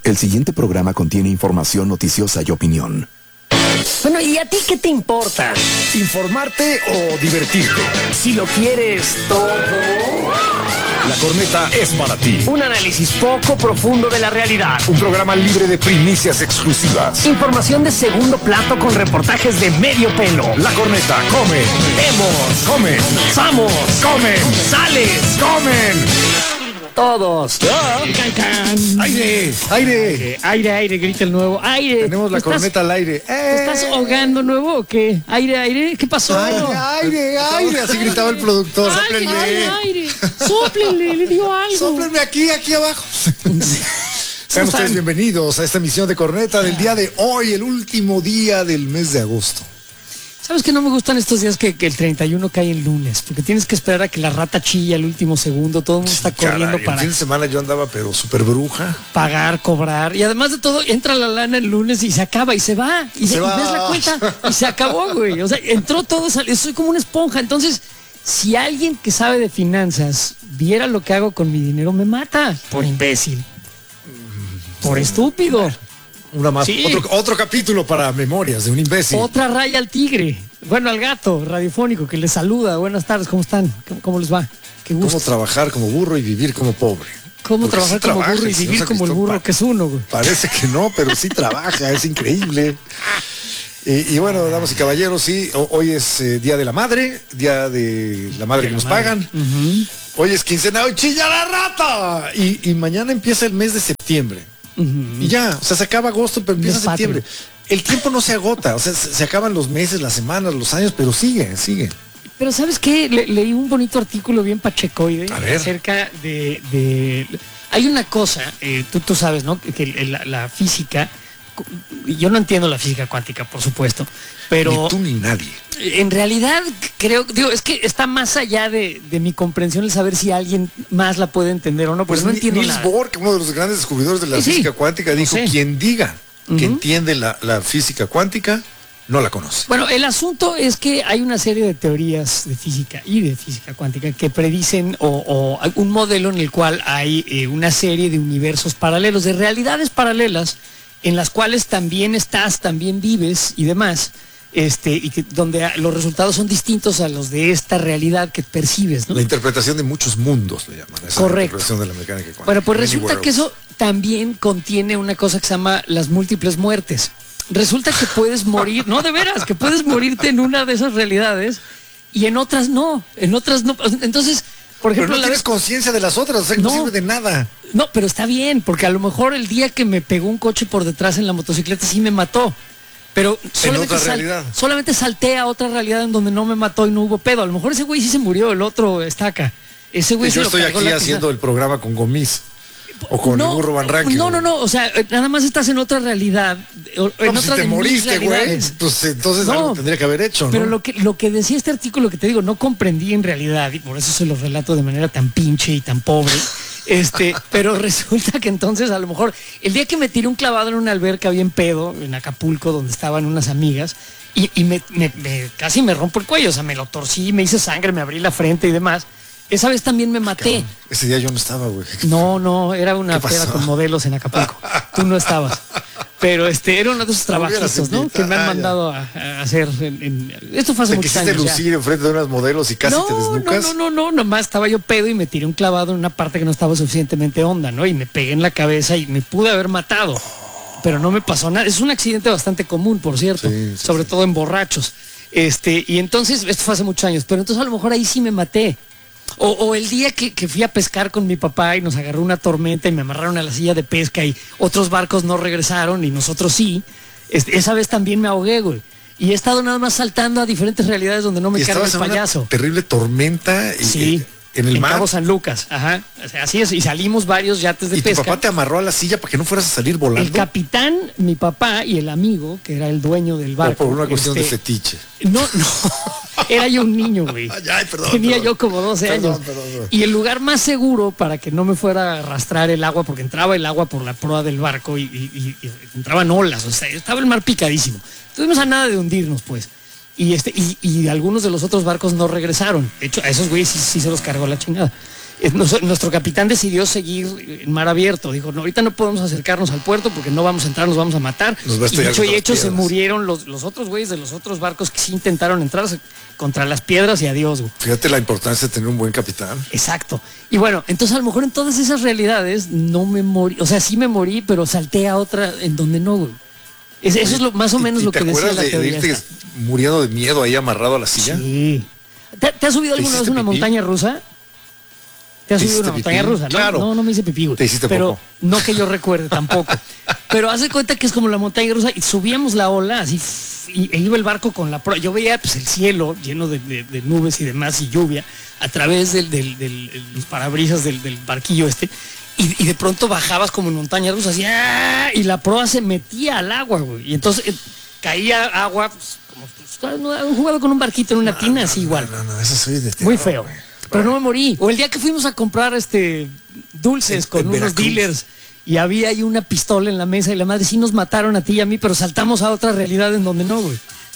que el siguiente programa contiene información noticiosa y opinión. Bueno, ¿y a ti qué te importa? ¿Informarte o divertirte? Si lo quieres todo. La Corneta es para ti. Un análisis poco profundo de la realidad. Un programa libre de primicias exclusivas. Información de segundo plato con reportajes de medio pelo. La Corneta, comen, Vemos, comen, vamos, comen, sales, comen. todos. Can, can. ¡Aire! ¡Aire! Aire, aire, grita el nuevo. Aire. Tenemos la ¿Estás- corneta al aire. ¿Te estás ahogando nuevo o qué? Aire, aire. ¿Qué pasó? ¡Aire, aire, aire! Así gritaba el productor. Aire, ¡Sóplenme! aire, aire. Sóplenle, le dio algo. ¡Sóplenme aquí abajo! Sean ustedes bienvenidos a esta emisión de Corneta del día de hoy, el último día del mes de agosto. ¿Sabes que no me gustan estos días que el 31 cae en lunes? Porque tienes que esperar a que la rata chilla al último segundo. Todo el mundo está corriendo Caray, el para fin de semana yo andaba pero súper bruja. pagar, cobrar. Y además de todo, entra la lana el lunes y se acaba y se va. Y Se va. ves la cuenta y se acabó, güey. O sea, entró todo, salió. Soy como una esponja. Entonces, si alguien que sabe de finanzas viera lo que hago con mi dinero, me mata. Por imbécil. Por estúpido. Una más, Sí. otro capítulo para Memorias de un imbécil. Otra raya al tigre. Bueno, al gato radiofónico que les saluda. Buenas tardes, ¿cómo están? ¿Cómo les va? Qué gusto. Cómo trabajar como burro y vivir como pobre. ¿Cómo Porque trabajar sí como trabaja burro y el señor vivir como el Sacristán burro que es uno, güey? Parece que no, pero sí trabaja, es increíble. Y bueno, damas y caballeros, sí, hoy es Día de la Madre que nos pagan. Hoy es quincena, hoy chilla la rata. Y mañana empieza el mes de septiembre. Y ya, o sea, se acaba agosto, pero empieza Mes patrio. septiembre. El tiempo no se agota, o sea, se acaban los meses, las semanas, los años, pero sigue. Pero ¿sabes qué? Leí un bonito artículo bien pachecoide A ver. acerca de... Hay una cosa, tú sabes, ¿no? Que la física... Yo no entiendo la física cuántica, por supuesto, pero... Ni tú ni nadie. En realidad creo, es que está más allá de mi comprensión el saber si alguien más la puede entender o no, pues no entiendo Niels nada. Bohr, uno de los grandes descubridores de la Sí, física cuántica, dijo, sé. quien diga que entiende la física cuántica, no la conoce. Bueno, el asunto es que hay una serie de teorías de física y de física cuántica que predicen o un modelo en el cual hay una serie de universos paralelos, de realidades paralelas en las cuales también estás, también vives y demás, y que donde los resultados son distintos a los de esta realidad que percibes, ¿no? La interpretación de muchos mundos, le llaman. Esa Correcto. interpretación de la mecánica cuántica. Bueno, pues Many resulta worlds. que eso también contiene una cosa que se llama las múltiples muertes. Resulta que puedes morir, no, de veras, que puedes morirte en una de esas realidades y en otras no. Entonces, por Pero ejemplo, no tienes conciencia de las otras, o sea, no No. sirve de nada. no, pero está bien, porque a lo mejor el día que me pegó un coche por detrás en la motocicleta sí me mató. Pero solamente, otra realidad. solamente salté a otra realidad en donde no me mató y no hubo pedo. A lo mejor ese güey sí se murió, el otro está acá. Ese güey Y se yo lo estoy cargó aquí la haciendo el programa con Gomis. O con el burro Van Ranking. No, o sea, nada más estás en otra realidad. En No, pues, otra si de te mis moriste, güey, realidades. pues entonces No, algo tendría que haber hecho, ¿no? Pero lo que decía este artículo que te digo, no comprendí en realidad, y por eso se lo relato de manera tan pinche y tan pobre. Pero resulta que entonces a lo mejor el día que me tiré un clavado en una alberca bien pedo, en Acapulco, donde estaban unas amigas, y casi me rompo el cuello, o sea, me lo torcí, me hice sangre, me abrí la frente y demás. Esa vez también me maté. Ese día yo no estaba, güey. No, era una ¿Qué pasó? peda con modelos en Acapulco. Tú no estabas. Pero era uno de esos Me hubieras trabajitos, ¿no? Que me han invitado. mandado a hacer. Esto fue hace Te muchos quisiste años. ya. lucir enfrente de unas modelos y casi te desnucas. No, nomás estaba yo pedo y me tiré un clavado en una parte que no estaba suficientemente honda, ¿no? Y me pegué en la cabeza y me pude haber matado. Pero no me pasó nada. Es un accidente bastante común, por cierto. Sí, sobre todo en borrachos. Y entonces, esto fue hace muchos años, pero entonces a lo mejor ahí sí me maté. O el día que fui a pescar con mi papá y nos agarró una tormenta y me amarraron a la silla de pesca y otros barcos no regresaron y nosotros sí, esa vez también me ahogué, güey. Y he estado nada más saltando a diferentes realidades donde no me Y carga el estabas en una payaso. terrible tormenta y, Sí. en el mar. Cabo San Lucas, ajá. O sea, así es, y salimos varios yates de Y tu pesca. papá te amarró a la silla para que no fueras a salir volando. El capitán, mi papá y el amigo, que era el dueño del O barco. por una cuestión de fetiche. No. Era yo un niño, güey. Ay, perdón, Tenía perdón. yo como 12 Perdón, años. perdón. Y el lugar más seguro para que no me fuera a arrastrar el agua, porque entraba el agua por la proa del barco y entraban olas, o sea, estaba el mar picadísimo. Estuvimos a nada de hundirnos, pues. Y algunos de los otros barcos no regresaron. De hecho, a esos güeyes sí se los cargó la chingada. Nuestro capitán decidió seguir en mar abierto. Dijo, no, ahorita no podemos acercarnos al puerto porque no vamos a entrar, nos vamos a matar. Y dicho y hecho, se murieron los otros güeyes de los otros barcos que sí intentaron entrar contra las piedras y adiós, güey. Fíjate la importancia de tener un buen capitán. Exacto. Y bueno, entonces a lo mejor en todas esas realidades no me morí. O sea, sí me morí, pero salté a otra en donde no, güey. Eso es más o menos lo que decía la teoría. ¿Te acuerdas de muriendo de miedo ahí amarrado a la silla? Sí. ¿Te has subido alguna vez una montaña rusa? ¿Te has subido una montaña rusa? Claro. No me hice pipí, güey. Te hiciste pero poco. no que yo recuerde tampoco. Pero haz de cuenta que es como la montaña rusa y subíamos la ola así e iba el barco con la proa. Yo veía pues el cielo lleno de nubes y demás y lluvia a través de los parabrisas del barquillo este. Y de pronto bajabas como en montaña rusa así, ¡ah! Y la proa se metía al agua, güey. Y entonces caía agua, pues, como han jugado con un barquito en una tina, así igual. No, eso soy de terror, muy feo. Güey. Pero no me morí. O el día que fuimos a comprar dulces con unos Veracruz. Dealers y había ahí una pistola en la mesa y la madre sí nos mataron a ti y a mí, pero saltamos a otra realidad en donde no, güey.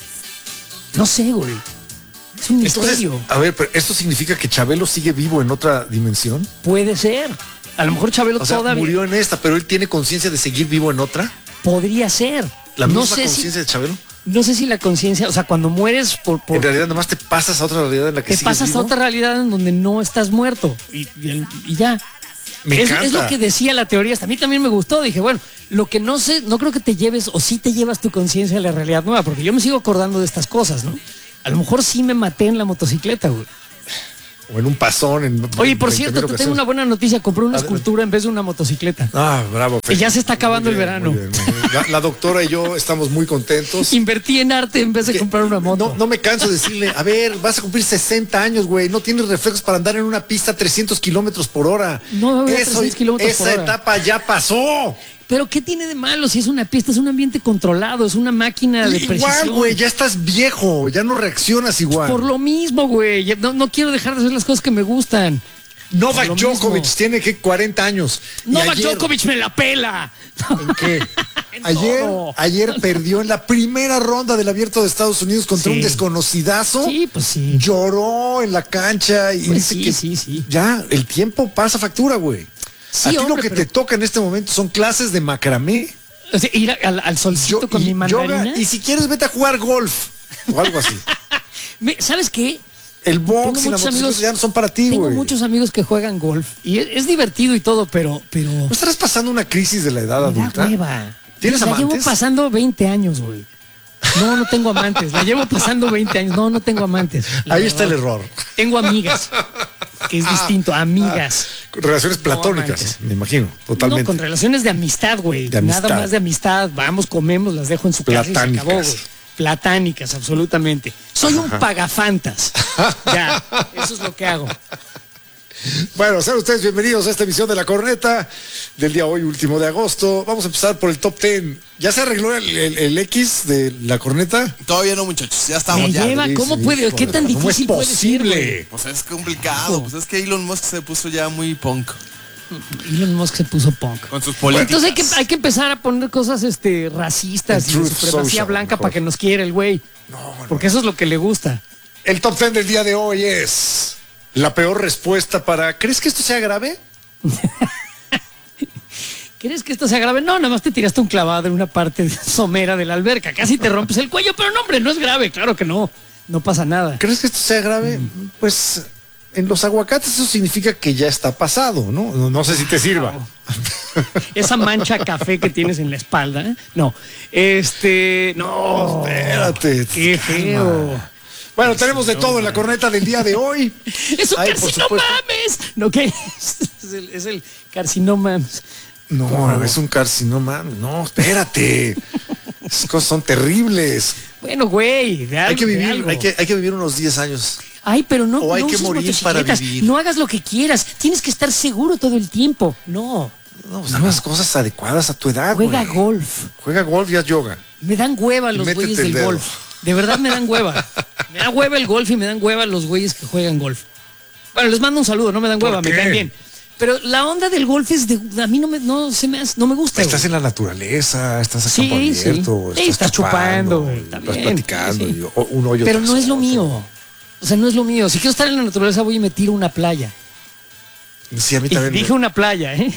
No sé, güey. Es un misterio. A ver, pero ¿esto significa que Chabelo sigue vivo en otra dimensión? Puede ser. A lo mejor Chabelo todavía murió en esta, pero él tiene conciencia de seguir vivo en otra. Podría ser. ¿La misma conciencia de Chabelo? No sé si la conciencia, o sea, cuando mueres En realidad nomás te pasas a otra realidad en la que te sigues pasas vivo. a otra realidad en donde no estás muerto y ya. Me encanta. Es lo que decía la teoría. Hasta a mí también me gustó. Dije, bueno, lo que no sé, no creo que te lleves o sí te llevas tu conciencia a la realidad nueva, porque yo me sigo acordando de estas cosas, ¿no? A lo mejor sí me maté en la motocicleta, güey. O en un pasón. Oye, por cierto, te tengo una buena noticia. Compré una escultura en vez de una motocicleta. Ah, bravo. Y ya se está acabando el verano. Muy bien. La doctora y yo estamos muy contentos. Invertí en arte en vez de comprar una moto. No me canso de decirle, a ver, vas a cumplir 60 años, güey. No tienes reflejos para andar en una pista a 300 kilómetros por hora. No, voy a 300 kilómetros por hora. Esa etapa ya pasó. Pero ¿qué tiene de malo si es una pista? Es un ambiente controlado, es una máquina de precisión. Igual, güey, ya estás viejo, ya no reaccionas igual. Por lo mismo, güey. No quiero dejar de hacer las cosas que me gustan. Novak Djokovic tiene que 40 años. Novak Djokovic me la pela. ¿En qué? Ayer perdió en la primera ronda del Abierto de Estados Unidos contra un desconocidazo. Sí, pues sí. Lloró en la cancha y pues dice sí, que ya el tiempo pasa factura, güey. Sí, a ti lo que te toca en este momento son clases de macramé. O sea, ir al solcito con mi mandarina. Yoga, y si quieres vete a jugar golf o algo así. ¿Sabes qué? El box y la motocicleta ya no son para ti, güey. Tengo muchos amigos que juegan golf y es divertido y todo, pero... ¿No estarás pasando una crisis de la edad adulta? ¿Tienes amantes? La llevo pasando 20 años, güey. No tengo amantes. La llevo pasando 20 años. No tengo amantes. Ahí está el error. Tengo amigas, que es distinto, amigas. Relaciones platónicas, me imagino, totalmente. No, con relaciones de amistad, güey. Nada más de amistad. Vamos, comemos, las dejo en su casa y se acabó, güey. Platánicas, absolutamente. Soy un pagafantas. Ya, eso es lo que hago. Bueno, sean ustedes bienvenidos a esta emisión de La Corneta del día hoy, último de agosto. Vamos a empezar por el top 10. ¿Ya se arregló el X de La Corneta? Todavía no, muchachos, ya estamos. ¿Cómo puede? ¿Qué tan difícil puede ser? Pues es complicado, pues es que Elon Musk se puso ya muy punk. Elon Musk se puso punk. Con sus políticas. Entonces hay que empezar a poner cosas racistas y de supremacía blanca para que nos quiera el güey. Porque eso es lo que le gusta. El top 10 del día de hoy es la peor respuesta para... ¿Crees que esto sea grave? ¿Crees que esto sea grave? No, nada más te tiraste un clavado en una parte somera de la alberca. Casi te rompes el cuello, pero no, hombre, no es grave. Claro que no. No pasa nada. ¿Crees que esto sea grave? Pues en los aguacates eso significa que ya está pasado, ¿no? No sé si te sirva. Esa mancha café que tienes en la espalda, ¿eh? No. No. Espérate. Qué feo. Bueno, tenemos de todo en La Corneta del día de hoy. ¡Es un carcinomames! ¿No qué? Es el carcinomames. No, es un carcinoma. No, espérate. Esas cosas son terribles. Bueno, güey, hay que vivir unos 10 años. Ay, pero no. O hay que morir para vivir. No hagas lo que quieras. Tienes que estar seguro todo el tiempo. No, pues haz las cosas adecuadas a tu edad. Juega golf. Juega golf y haz yoga. Me dan hueva los güeyes del golf. De verdad me dan hueva. Me da hueva el golf y me dan hueva los güeyes que juegan golf. Bueno, les mando un saludo, no me dan hueva, me caen bien. Pero la onda del golf es a mí no me gusta. Estás güey. en la naturaleza, estás a campo abierto, estás chupando, güey, estás platicando, un hoyo. Pero no es lo mío. O sea, no es lo mío. Si quiero estar en la naturaleza voy y me tiro a una playa. Sí, a mí Y también. dije una playa, ¿eh?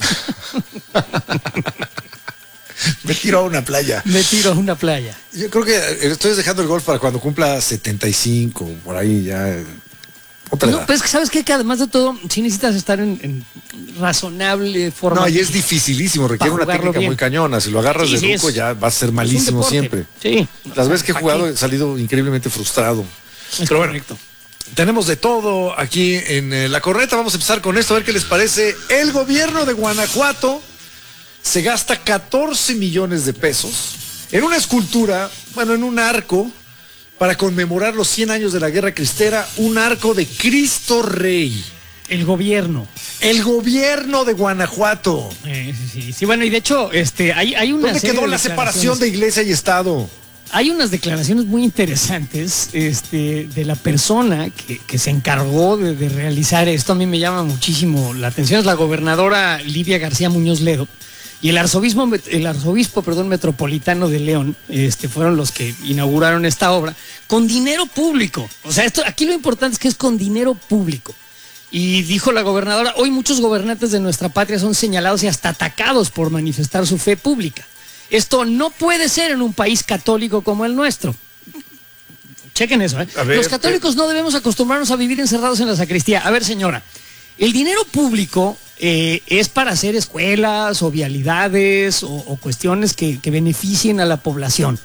Me tiro a una playa. Me tiro a una playa. Yo creo que estoy dejando el golf para cuando cumpla 75, por ahí ya. Otra No, edad. pues es que sabes qué? Que además de todo, sí necesitas estar en razonable forma. No, y es dificilísimo, requiere Para una jugarlo técnica bien. muy cañona. Si lo agarras Sí, de sí, ruco es- ya va a ser Es un malísimo deporte. siempre. Sí. Las veces que he ¿Para jugado qué? he salido increíblemente frustrado. Es Pero bueno, correcto. tenemos de todo aquí en La Corneta. Vamos a empezar con esto, a ver qué les parece. El gobierno de Guanajuato se gasta 14 millones de pesos en una escultura, bueno, en un arco, para conmemorar los 100 años de la Guerra Cristera, un arco de Cristo Rey. El gobierno. El gobierno de Guanajuato. Sí, bueno, y de hecho, hay una ¿Dónde serie quedó de la separación declaraciones. de iglesia y Estado? Hay unas declaraciones muy interesantes de la persona que se encargó de realizar esto. A mí me llama muchísimo la atención. Es la gobernadora Lidia García Muñoz Ledo y el arzobispo metropolitano de León. Fueron los que inauguraron esta obra con dinero público. O sea, aquí lo importante es que es con dinero público. Y dijo la gobernadora: hoy muchos gobernantes de nuestra patria son señalados y hasta atacados por manifestar su fe pública. Esto no puede ser en un país católico como el nuestro. Chequen eso, ¿eh? A ver, Los católicos no debemos acostumbrarnos a vivir encerrados en la sacristía. A ver, señora, el dinero público es para hacer escuelas o vialidades o cuestiones que beneficien a la población.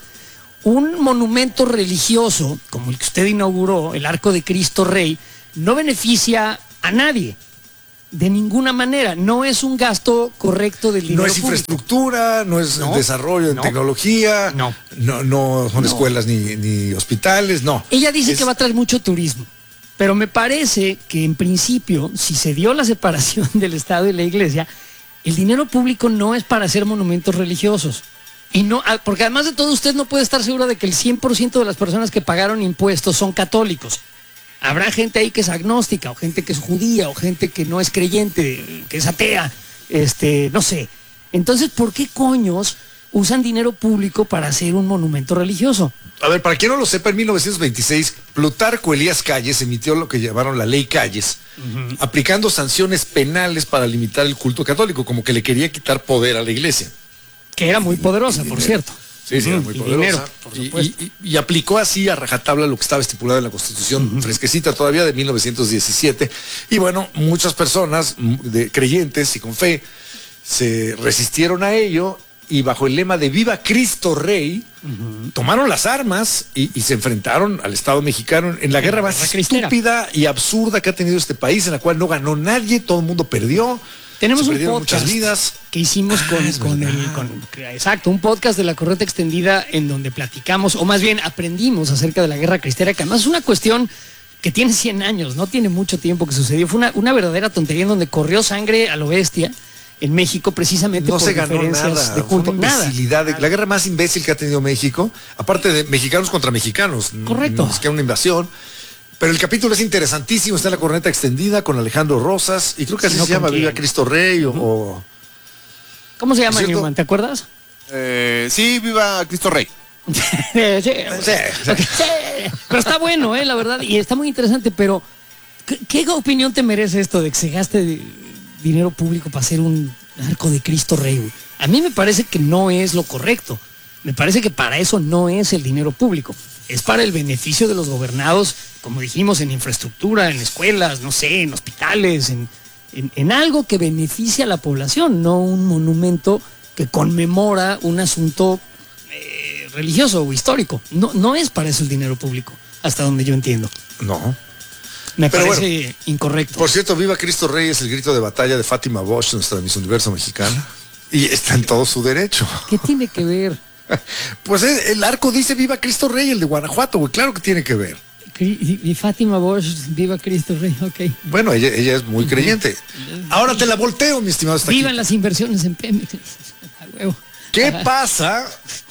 Un monumento religioso, como el que usted inauguró, el Arco de Cristo Rey, no beneficia a nadie. De ninguna manera, no es un gasto correcto del dinero No es público. infraestructura, no es No, desarrollo en no, tecnología, no. no son escuelas ni hospitales, no. Ella dice Es- que va a traer mucho turismo, pero me parece que en principio, si se dio la separación del Estado y la Iglesia, el dinero público no es para hacer monumentos religiosos. Y no, porque además de todo, usted no puede estar seguro de que el 100% de las personas que pagaron impuestos son católicos. Habrá gente ahí que es agnóstica, o gente que es judía, o gente que no es creyente, que es atea, no sé. Entonces, ¿por qué coños usan dinero público para hacer un monumento religioso? A ver, para quien no lo sepa, en 1926, Plutarco Elías Calles emitió lo que llamaron la Ley Calles, aplicando sanciones penales para limitar el culto católico, como que le quería quitar poder a la iglesia. Que era muy poderosa, por cierto. Sí, era muy Y poderosa. dinero, por supuesto. Y aplicó así a rajatabla lo que estaba estipulado en la Constitución fresquecita todavía de 1917. Y bueno, muchas personas creyentes y con fe se resistieron a ello y bajo el lema de Viva Cristo Rey, tomaron las armas y se enfrentaron al Estado mexicano en la guerra más guerra cristera. estúpida y absurda que ha tenido este país, en la cual no ganó nadie, todo el mundo perdió. Tenemos se un perdieron podcast muchas vidas. que hicimos exacto, un podcast de la Corneta Extendida en donde platicamos, o más bien aprendimos acerca de la Guerra Cristera, que además es una cuestión que tiene 100 años, no tiene mucho tiempo que sucedió. Fue una verdadera tontería en donde corrió sangre a lo bestia en México precisamente No por se ganó diferencias nada, de culto. fue una Nada. imbecilidad, la guerra más imbécil que ha tenido México, aparte de mexicanos contra mexicanos. Correcto. Es que una invasión. Pero el capítulo es interesantísimo, está en la Corneta Extendida con Alejandro Rosas, y creo que así Sí, no, se llama, ¿con quién? Viva Cristo Rey o... ¿Cómo se llama, ¿Es cierto? Newman? ¿Te acuerdas? Sí, viva Cristo Rey. Sí, Sí, ok, sí. Pero está bueno, la verdad, y está muy interesante, pero ¿qué opinión te merece esto de que se gaste dinero público para hacer un arco de Cristo Rey? A mí me parece que no es lo correcto. Me parece que para eso no es el dinero público. Es para el beneficio de los gobernados, como dijimos, en infraestructura, en escuelas, no sé, en hospitales, en algo que beneficie a la población, no un monumento que conmemora un asunto religioso o histórico. No es para eso el dinero público, hasta donde yo entiendo. No. Me Pero parece incorrecto. Por cierto, Viva Cristo Rey es el grito de batalla de Fátima Bosch, nuestra Miss Universo mexicana, y está en todo su derecho. ¿Qué tiene que ver? Pues el arco dice Viva Cristo Rey, el de Guanajuato, güey, claro que tiene que ver. Y Fátima Bosch, viva Cristo Rey, ok. Bueno, ella es muy creyente. Ahora te la volteo, mi estimado Estaquito. Vivan las inversiones en Pemex. A huevo. ¿Qué Ajá. pasa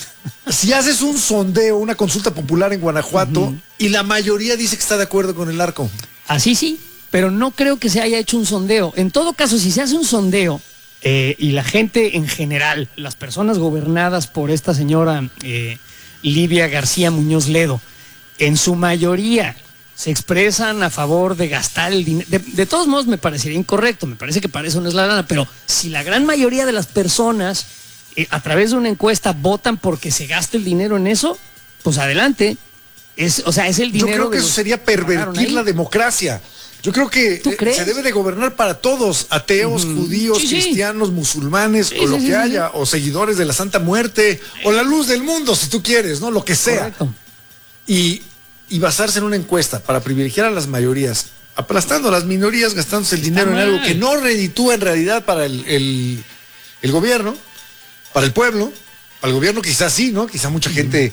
si haces un sondeo, una consulta popular en Guanajuato y la mayoría dice que está de acuerdo con el arco? Así sí, pero no creo que se haya hecho un sondeo. En todo caso, si se hace un sondeo y la gente en general, las personas gobernadas por esta señora Lidia García Muñoz Ledo, en su mayoría se expresan a favor de gastar el dinero. De todos modos me parecería incorrecto, me parece que para eso no es la lana, pero si la gran mayoría de las personas a través de una encuesta votan porque se gaste el dinero en eso, pues adelante. Es el dinero. Yo creo que eso sería pervertir la democracia. Yo creo que se debe de gobernar para todos, ateos, judíos, cristianos, musulmanes, o lo que haya, o seguidores de la Santa Muerte, o la luz del mundo, si tú quieres, ¿no? Lo que sea. Correcto. Y basarse en una encuesta para privilegiar a las mayorías, aplastando a las minorías, gastándose el dinero en algo que no reditúa en realidad para el gobierno, para el pueblo. Para el gobierno quizás sí, ¿no? Quizá mucha gente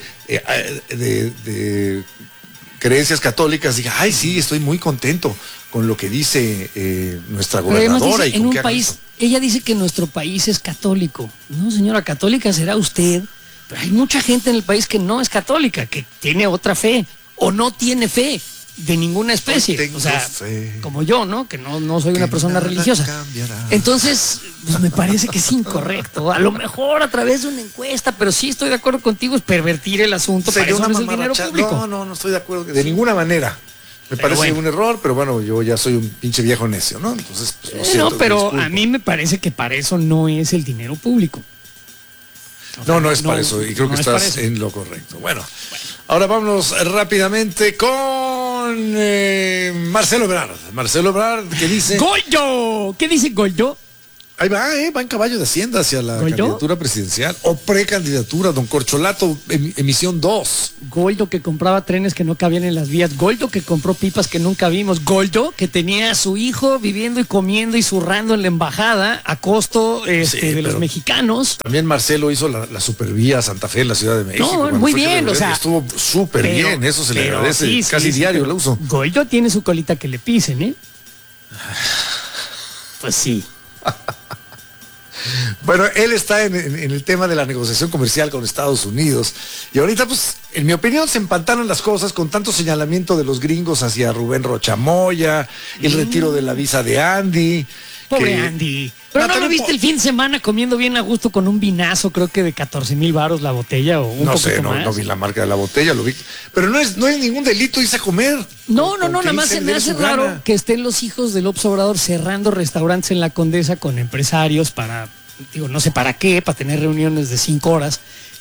de creencias católicas diga, ay, sí, estoy muy contento con lo que dice nuestra gobernadora. Dice, y en un país, ella dice que nuestro país es católico. No, señora, católica será usted, pero hay mucha gente en el país que no es católica, que tiene otra fe, o no tiene fe de ninguna especie. O sea, como yo, ¿no? Que no soy una persona religiosa. Entonces, pues me parece que es incorrecto. A lo mejor a través de una encuesta, pero sí estoy de acuerdo contigo, es pervertir el asunto. Para eso no es el dinero público. No estoy de acuerdo de ninguna manera. Me parece un error, pero bueno, yo ya soy un pinche viejo necio, ¿no? Entonces, pues, lo siento, pero disculpo. a mí me parece que para eso no es el dinero público. No es para eso, y creo que estás en lo correcto. Bueno, ahora vámonos rápidamente con Marcelo Ebrard. Marcelo Ebrard, ¿qué dice? ¡Goyo! ¿Qué dice Goyo? Ahí va, va en caballo de Hacienda hacia la candidatura presidencial o precandidatura, don Corcholato, emisión 2. Goldo que compraba trenes que no cabían en las vías. Goldo que compró pipas que nunca vimos. Goldo que tenía a su hijo viviendo y comiendo y zurrando en la embajada a costo de los mexicanos. También Marcelo hizo la supervía Santa Fe en la Ciudad de México. No, muy bien, o sea. Estuvo súper bien, eso se le agradece, casi diario lo uso. Goldo tiene su colita que le pisen, ¿eh? Pues sí. Bueno, él está en el tema de la negociación comercial con Estados Unidos. Y ahorita, pues, en mi opinión, se empantaron las cosas con tanto señalamiento de los gringos hacia Rubén Rochamoya, el retiro de la visa de Andy. Pobre Andy. Pero no lo viste el fin de semana comiendo bien a gusto con un vinazo, creo que de 14,000 varos la botella o un poquito más. No vi la marca de la botella, lo vi. Pero no es ningún delito irse a comer. No, nada más se me hace raro que estén los hijos del López Obrador cerrando restaurantes en la Condesa con empresarios para, no sé para qué, para tener reuniones de 5 horas.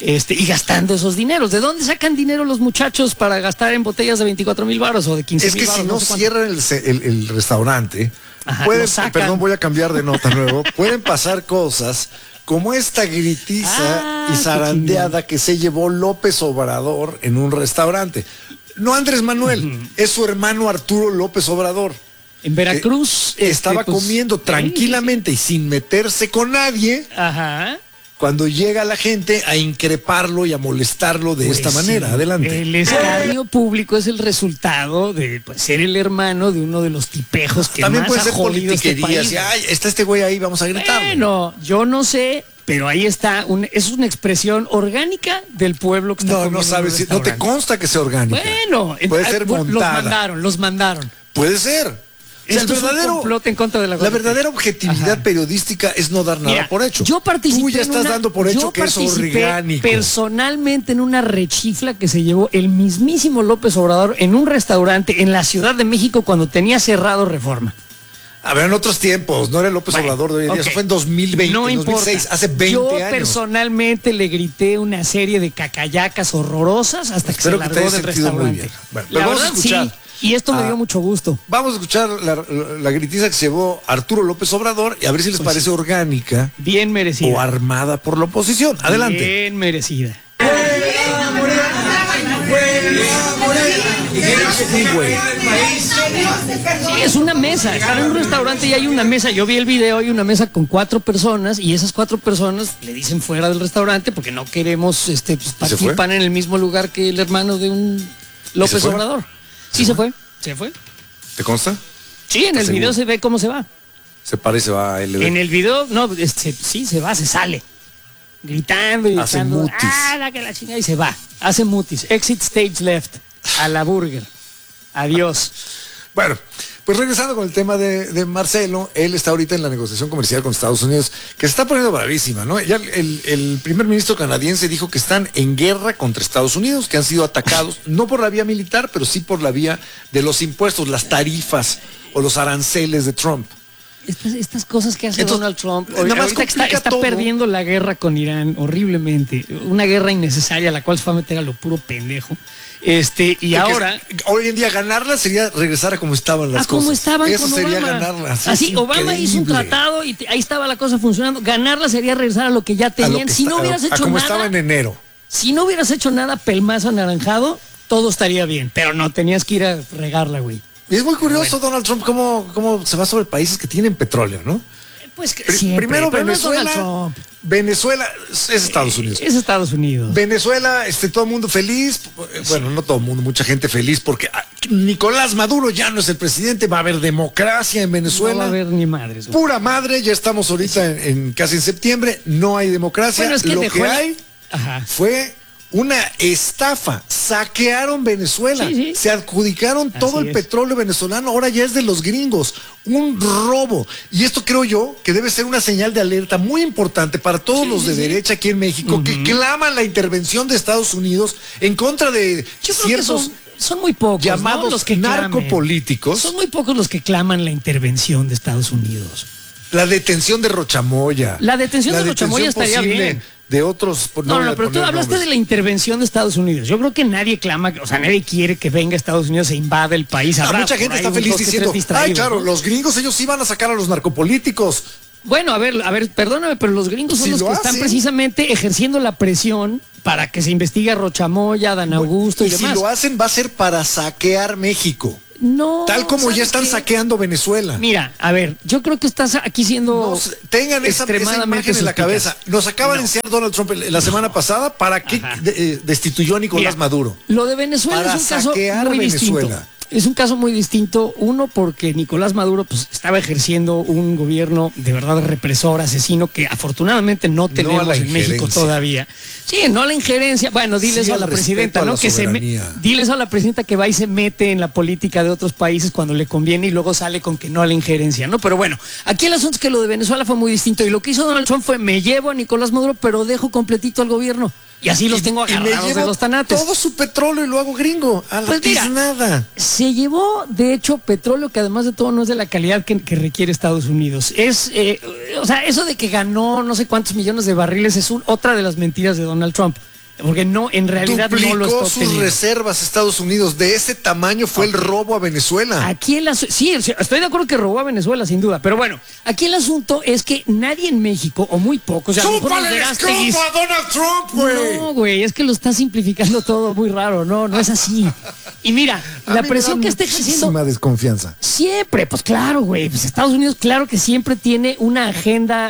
Y gastando esos dineros. ¿De dónde sacan dinero los muchachos para gastar en botellas de 24,000 varos o de 15,000 varos? Es que si no cierran el restaurante, perdón, voy a cambiar de nota nuevo, pueden pasar cosas como esta gritiza y zarandeada que se llevó López Obrador en un restaurante. No Andrés Manuel, es su hermano Arturo López Obrador. En Veracruz. Estaba comiendo tranquilamente y sin meterse con nadie. Ajá. Cuando llega la gente a increparlo y a molestarlo de esta manera. Adelante. El escarnio público es el resultado de ser el hermano de uno de los tipejos que también más puede ha ser jodido este país. Ay, está este güey ahí, vamos a gritar. Bueno, yo no sé, pero ahí está, es una expresión orgánica del pueblo que está comiendo. No sabes, no te consta que sea orgánica. Bueno, puede ser montada. Los mandaron. Puede ser. O sea, es un complot en contra de la verdadera objetividad periodística es no dar nada por hecho. Yo participé. Tú ya estás dando por hecho que es orgánico. Personalmente en una rechifla que se llevó el mismísimo López Obrador en un restaurante en la Ciudad de México cuando tenía cerrado Reforma. A ver, en otros tiempos, no era el López Obrador de hoy en día, eso fue en 2020, no 2006, hace 20 Yo años. Personalmente le grité una serie de cacayacas horrorosas hasta que se largó del restaurante. Muy bien. Bueno, pero vamos a escuchar. Sí, y esto me dio mucho gusto. Vamos a escuchar la gritiza que se llevó Arturo López Obrador y a ver si les parece orgánica. Bien merecida. O armada por la oposición. Adelante. Bien merecida. Sí, es una mesa. Están en un restaurante y hay una mesa. Yo vi el video, hay una mesa con 4 personas y esas 4 personas le dicen fuera del restaurante porque no queremos participar en el mismo lugar que el hermano de un López Obrador. Sí, se fue. ¿Te consta? Sí, en el video se ve cómo se va. Se parece, va LB. En el video, no, sí, se va, se sale. Gritando y hace gritando. mutis. Que la chingada y se va. Hace mutis. Exit stage left. A la burger. Adiós. Bueno, Pues regresando con el tema de Marcelo, él está ahorita en la negociación comercial con Estados Unidos, que se está poniendo bravísima, ¿no? Ya el primer ministro canadiense dijo que están en guerra contra Estados Unidos, que han sido atacados, no por la vía militar, pero sí por la vía de los impuestos, las tarifas o los aranceles de Trump. Estas cosas que hace Entonces, Donald Trump, nada más ahorita está todo. perdiendo la guerra con Irán horriblemente, una guerra innecesaria, la cual se fue a meter a lo puro pendejo. Y Porque ahora hoy en día ganarla sería regresar a como estaban las cosas. como estaban Eso con sería Obama. ganarla. Sí, Así, es Obama hizo un increíble. tratado y ahí estaba la cosa funcionando. Ganarla sería regresar a lo que ya A lo tenían. que Si no está- hubieras a hecho como nada, estaba en enero. si no hubieras hecho nada pelmazo anaranjado, todo estaría bien. Pero no, tenías que ir a regarla, güey. Y es muy curioso Donald Trump cómo se va sobre países que tienen petróleo, ¿no? Pues que siempre, Primero pero no es Donald Venezuela. Trump. Venezuela es Estados Unidos. Es Estados Unidos. Venezuela, todo el mundo feliz. Bueno, no todo el mundo, mucha gente feliz porque Nicolás Maduro ya no es el presidente, va a haber democracia en Venezuela. No va a haber ni madres, güey. Pura madre, ya estamos ahorita casi en septiembre, no hay democracia. Bueno, es que Lo dejó que la- hay Ajá. fue una estafa. Saquearon Venezuela. Sí, sí. Se adjudicaron todo el es. petróleo venezolano. Ahora ya es de los gringos. Un robo. Y esto creo yo que debe ser una señal de alerta muy importante para todos los de derecha aquí en México que claman la intervención de Estados Unidos en contra de Yo creo que ciertos son muy pocos, ¿no? llamados los que clamen. narcopolíticos. Son muy pocos los que claman la intervención de Estados Unidos. La detención de Rochamoya. La detención de Rochamoya estaría posible bien. De otros. No, voy a pero tú poner hablaste nombres. de la intervención de Estados Unidos. Yo creo que nadie clama, o sea, nadie quiere que venga Estados Unidos e invada el país. Habrá Mucha por gente ahí está un feliz dos que diciendo, tres distraídos, ay, claro, ¿no? los gringos ellos sí van a sacar a los narcopolíticos. Bueno, a ver, perdóname, pero los gringos son Si los lo que están hacen. precisamente ejerciendo la presión para que se investigue a Rochamoya, Dan Augusto y si demás. lo hacen va a ser para saquear México. No, Tal como ¿sabes ya están qué? saqueando Venezuela. Mira, a ver, yo creo que estás aquí siendo No, tengan esa extremadamente imagen en la suspicaz. cabeza. Nos acaba de enseñar Donald Trump la semana pasada para qué Ajá. destituyó a Nicolás Mira, Maduro. Lo de Venezuela Para es un caso saquear muy Venezuela. distinto. Es un caso muy distinto, uno porque Nicolás Maduro pues estaba ejerciendo un gobierno de verdad represor, asesino, que afortunadamente no tenemos la en México injerencia. todavía. Sí, no a la injerencia. Bueno, diles Sí, a al la respeto presidenta, a ¿no? la soberanía. Diles a la presidenta que va y se mete en la política de otros países cuando le conviene y luego sale con que no a la injerencia, ¿no? Pero bueno, aquí el asunto es que lo de Venezuela fue muy distinto y lo que hizo Donald Trump fue me llevo a Nicolás Maduro, pero dejo completito al gobierno. Y así los tengo Y me agarrados llevo de los tanates. todo su petróleo y lo hago gringo. A la Pues mira, nada. Se llevó, de hecho, petróleo que además de todo no es de la calidad que requiere Estados Unidos. O sea, eso de que ganó no sé cuántos millones de barriles es otra de las mentiras de Donald Trump. Porque no, en realidad no lo Duplicó está sus obteniendo. reservas Estados Unidos. De ese tamaño fue el robo a Venezuela. Aquí sí, estoy de acuerdo que robó a Venezuela, sin duda. Pero bueno, aquí el asunto es que nadie en México, o muy pocos, a lo mejor los ¡Chúpale el Verástegui- escroto a Donald Trump, güey! No, güey, es que lo está simplificando todo muy raro. No es así. Y mira, A la mí me presión da que está ejerciendo. muchísima desconfianza. Siempre, pues claro, güey. Pues Estados Unidos, claro que siempre tiene una agenda,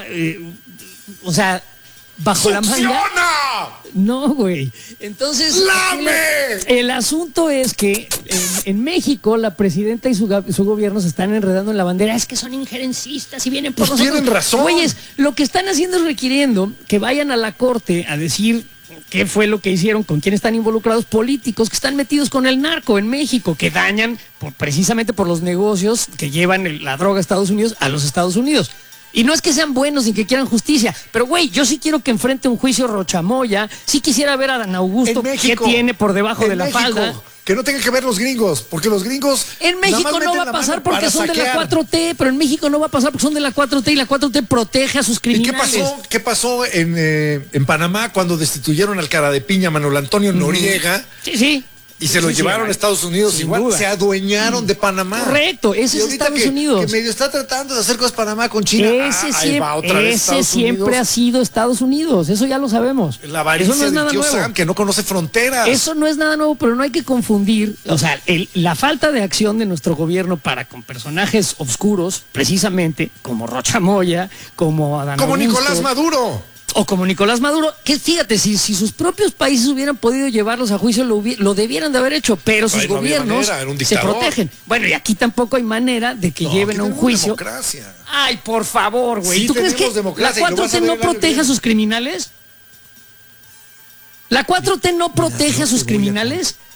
o sea, bajo la manga. ¡Funciona! No, güey. Entonces, ¡Lame! el asunto es que en México la presidenta y su gobierno se están enredando en la bandera. Es que son injerencistas y vienen por Pues nosotros. tienen razón. Güeyes, lo que están haciendo es requiriendo que vayan a la corte a decir qué fue lo que hicieron, con quién están involucrados políticos que están metidos con el narco en México, que dañan precisamente por los negocios que llevan la droga a Estados Unidos a los Estados Unidos. Y no es que sean buenos ni que quieran justicia, pero güey, yo sí quiero que enfrente un juicio Rochamoya, sí quisiera ver a Dan Augusto En México, qué tiene por debajo en de la México, falda. Que no tengan que ver los gringos, porque los gringos. En nada México más no meten va a la pasar mano porque para son de la saquear. 4T, pero en México no va a pasar porque son de la 4T y la 4T protege a sus ¿Y qué criminales. pasó? ¿Qué pasó en Panamá cuando destituyeron al cara de piña Manuel Antonio Noriega Sí. y se lo Sí, llevaron sí, a Estados Unidos? sin Igual duda. se adueñaron de Panamá. Correcto, ese Y es ahorita Estados que, Unidos. que medio está tratando de hacer cosas Panamá con China. Ahí va otra vez Ese Estados siempre Unidos. ha sido Estados Unidos, eso ya lo sabemos. La avaricia Eso no es del nada tío nuevo. Sam, que no conoce fronteras. Eso no es nada nuevo, pero no hay que confundir, o sea, la falta de acción de nuestro gobierno para con personajes oscuros, precisamente, como Rocha Moya, como Adán Como Augusto, Nicolás Maduro. o como Nicolás Maduro, que fíjate, si sus propios países hubieran podido llevarlos a juicio, lo debieran de haber hecho, pero sus no había gobiernos manera, era un se dictador. protegen. Bueno, y aquí tampoco hay manera de que No, lleven aquí a un tenemos juicio. democracia. Ay, por favor, güey. Sí, ¿Tú crees que tenemos la democracia, y lo vas a 4T ver no el año que protege a viene. sus criminales? ¿La 4T no protege a sus criminales?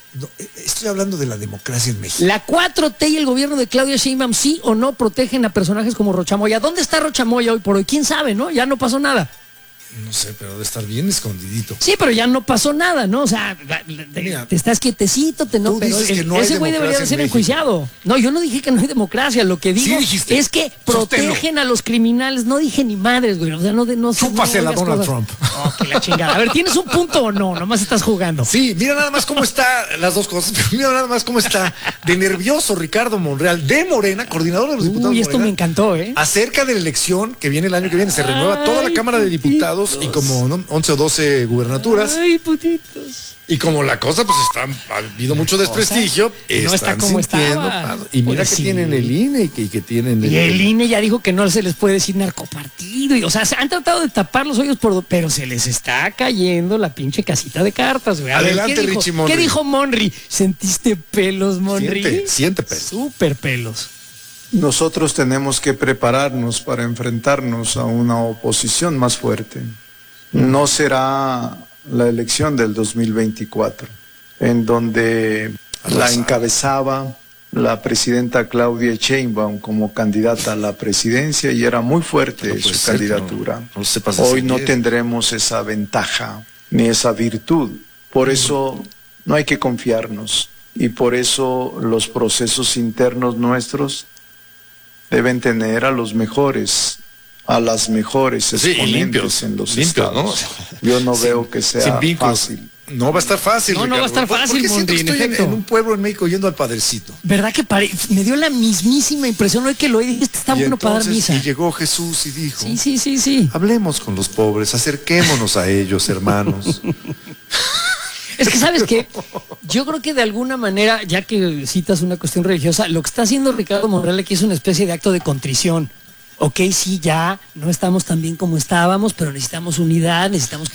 No, estoy hablando de la democracia en México. La 4T y el gobierno de Claudia Sheinbaum sí o no protegen a personajes como Rochamoya. ¿Dónde está Rochamoya hoy por hoy? ¿Quién sabe, no? Ya no pasó nada. No sé, pero debe estar bien escondidito. Sí, pero ya no pasó nada, ¿no? O sea, Mira, te estás quietecito, tú pero dices que no hay ese güey debería democracia de ser en México. enjuiciado. No, yo no dije que no hay democracia, lo que digo Sí dijiste. es que Sosténlo. protegen a los criminales. No dije ni madres, güey. O sea, no Chúpasela, digas Donald cosas. Trump. Oh, que la chingada. A ver, ¿tienes un punto o no? Nomás estás jugando. Sí, mira nada más cómo está las dos cosas. Pero mira nada más cómo está de nervioso Ricardo Monreal de Morena, coordinador de los diputados. Uy, esto Morena, me encantó, ¿eh? acerca de la elección que viene el año que viene. Se renueva toda la Ay, Cámara de Diputados y putitos. como ¿no? 11 o 12 gubernaturas. Ay, putitos. Y como la cosa, pues ha habido mucho desprestigio. y no está están como sintiendo, estaba. y mira Pues que sí. tienen el INE y que tienen Y el INE ya dijo que no se les puede decir narcopartido. O sea, se han tratado de tapar los hoyos, pero se les está cayendo la pinche casita de cartas, güey. A ver, Adelante, ¿qué dijo? Richie Monry. ¿Qué dijo Monry? ¿Sentiste pelos, Monry? Siente pelos. Súper pelos. Nosotros tenemos que prepararnos para enfrentarnos a una oposición más fuerte. No será la elección del 2024, en donde la encabezaba la presidenta Claudia Sheinbaum como candidata a la presidencia y era muy fuerte No puede su ser que candidatura. no sepas Hoy así no que es. tendremos esa ventaja ni esa virtud. Por eso no hay que confiarnos y por eso los procesos internos nuestros deben tener a los mejores, a las mejores Sí, y exponentes limpios, en los limpios, ¿no? estados. Yo no veo que sea Sin vínculos. fácil. No va a estar fácil. No, no va a estar Ricardo. fácil, Porque siento que Mondri, en estoy efecto. en un pueblo en México yendo al Padrecito. ¿Verdad que me dio la mismísima impresión hoy que lo oí? Este está Y bueno para dar entonces, misa. y llegó Jesús y dijo, Sí. hablemos con los pobres, acerquémonos a ellos, hermanos. Es que, ¿sabes qué? Yo creo que de alguna manera, ya que citas una cuestión religiosa, lo que está haciendo Ricardo Monreal aquí es una especie de acto de contrición. Ok, sí, ya no estamos tan bien como estábamos, pero necesitamos unidad, necesitamos